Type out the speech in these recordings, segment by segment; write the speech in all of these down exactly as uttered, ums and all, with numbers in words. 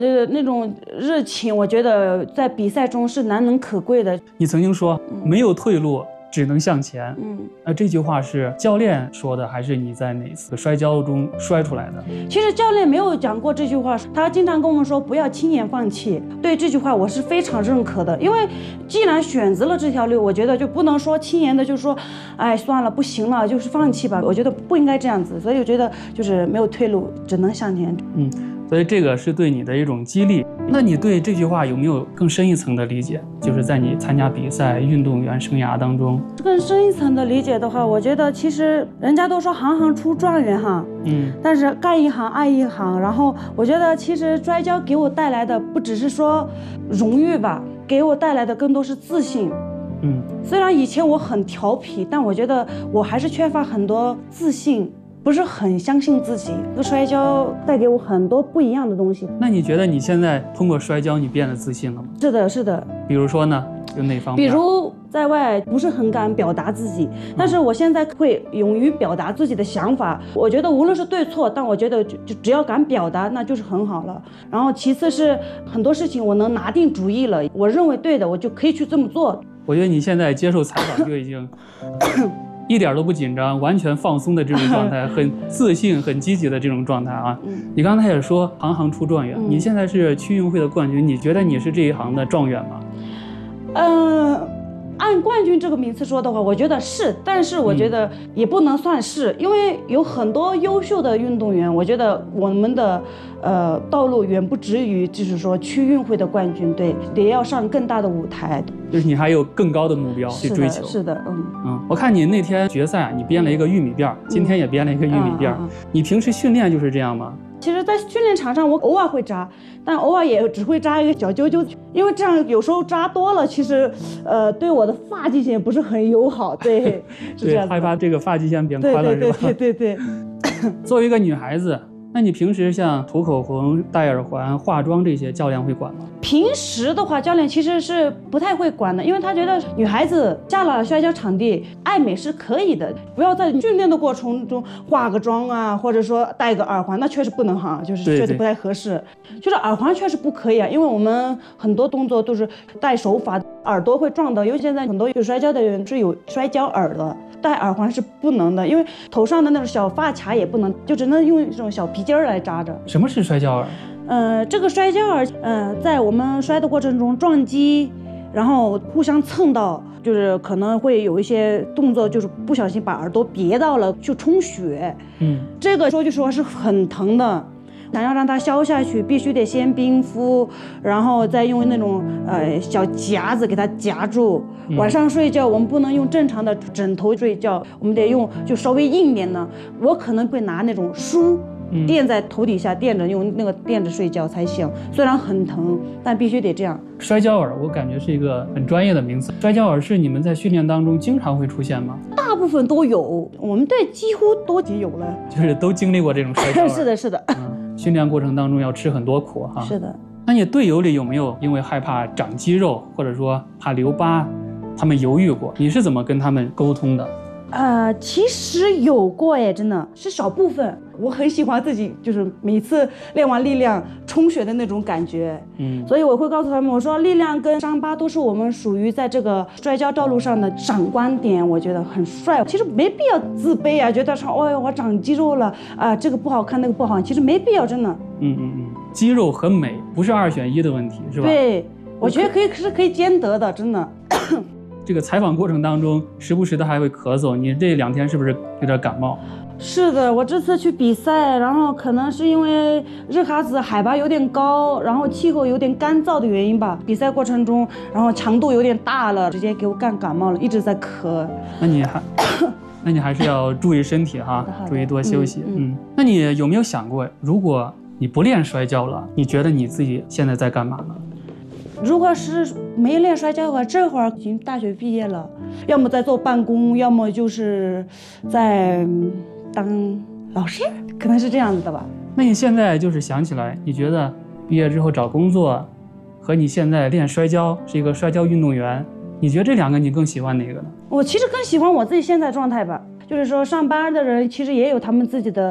呃，那种热情，我觉得在比赛中是难能可贵的。 你曾经说，嗯、没有退路，只能向前。嗯，那这句话是教练说的，还是你在哪次摔跤中摔出来的？ 其实教练没有讲过这句话，他经常跟我们说不要轻言放弃。对这句话我是非常认可的，因为既然选择了这条路，我觉得就不能说轻言的，就是说，哎，算了，不行了，就是放弃吧。我觉得不应该这样子，所以我觉得就是没有退路，只能向前。 嗯。所以这个是对你的一种激励。那你对这句话有没有更深一层的理解？就是在你参加比赛、运动员生涯当中， 更深一层的理解的话，我觉得其实人家都说行行出状元哈，嗯，但是干一行爱一行。然后我觉得其实摔跤给我带来的不只是说荣誉吧，给我带来的更多是自信。嗯，虽然以前我很调皮，但我觉得我还是缺乏很多自信。不是很相信自己，这个摔跤带给我很多不一样的东西。 那你觉得你现在通过摔跤你变得自信了吗？ 是的，是的。 比如说呢，有哪方面？ 比如在外不是很敢表达自己，但是我现在会勇于表达自己的想法。我觉得无论是对错，但我觉得就就只要敢表达，那就是很好了。然后其次是很多事情我能拿定主意了，我认为对的，我就可以去这么做。 我觉得你现在接受采访就已经。一点都不紧张，完全放松的这种状态，很自信、很积极的这种状态啊！嗯、你刚才也说行行出状元，嗯、你现在是区运会的冠军，你觉得你是这一行的状元吗？ 嗯、呃，按冠军这个名次说的话，我觉得是，但是我觉得也不能算是，嗯、因为有很多优秀的运动员，我觉得我们的呃道路远不止于就是说区运会的冠军，对，得要上更大的舞台。 就是你还有更高的目标去追求。 是的，是的，嗯嗯，我看你那天决赛你编了一个玉米辫，嗯、今天也编了一个玉米辫，嗯嗯嗯、你平时训练就是这样吗？ 其实，在训练场上我偶尔会扎，但偶尔也只会扎一个小揪揪，因为这样有时候扎多了，其实呃对我的发际线不是很友好，对，是这样。 害怕这个发际线变宽了， 是吧？对对对对对。作为一个女孩子。那你平时像涂口红、戴耳环、化妆这些，教练会管吗？ 平时的话，教练其实是不太会管的，因为他觉得女孩子下了摔跤场地，爱美是可以的，不要在训练的过程中化个妆啊，或者说戴个耳环，那确实不能哈，就是确实不太合适。对对，就是耳环确实不可以啊，因为我们很多动作都是戴手法，耳朵会撞到，因为现在很多有摔跤的人是有摔跤耳的。戴耳环是不能的，因为头上的那种小发卡也不能，就只能用这种小皮筋儿来扎着。 什么是摔跤耳？ 呃，这个摔跤耳，呃，在我们摔的过程中撞击，然后互相蹭到，就是可能会有一些动作，就是不小心把耳朵别到了，就充血。嗯，这个说句实话是很疼的。想要让它消下去，必须得先冰敷，然后再用那种呃小夹子给它夹住。晚上睡觉我们不能用正常的枕头睡觉，我们得用就稍微硬点的。我可能会拿那种书垫在头底下垫着，用那个垫着睡觉才行。虽然很疼，但必须得这样。 摔跤耳，我感觉是一个很专业的名词。摔跤耳是你们在训练当中经常会出现吗？ 大部分都有，我们队几乎都有了， 就是都经历过这种摔跤耳。 是的，是的。 嗯训练过程当中要吃很多苦哈。 是的。 那你队友里有没有因为害怕长肌肉或者说怕留疤，他们犹豫过？你是怎么跟他们沟通的？ 呃，其实有过耶，真的是少部分。我很喜欢自己，就是每次练完力量充血的那种感觉。嗯，所以我会告诉他们，我说力量跟伤疤都是我们属于在这个摔跤道路上的闪光点，我觉得很帅。其实没必要自卑啊，觉得说，哎呦，我长肌肉了啊，这个不好看，那个不好看，其实没必要，真的。 嗯嗯嗯，肌肉和美不是二选一的问题，是吧？ 对，我觉得可以是可以兼得的，真的。 这个采访过程当中，时不时的还会咳嗽，你这两天是不是有点感冒？ 是的，我这次去比赛，然后可能是因为日喀则海拔有点高，然后气候有点干燥的原因吧。比赛过程中，然后强度有点大了，直接给我干感冒了，一直在咳。 那你还，那你还是要注意身体哈，注意多休息。嗯, 嗯, 嗯，那你有没有想过，如果你不练摔跤了，你觉得你自己现在在干嘛呢？ 如果是没练摔跤的话，这会儿已经大学毕业了，要么在做办公，要么就是在当老师，可能是这样子的吧。 那你现在就是想起来，你觉得毕业之后找工作和你现在练摔跤是一个摔跤运动员，你觉得这两个你更喜欢哪个呢？ 我其实更喜欢我自己现在状态吧，就是说上班的人其实也有他们自己的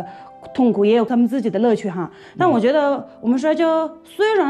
痛苦，也有他们自己的乐趣哈。但我觉得我们摔跤虽然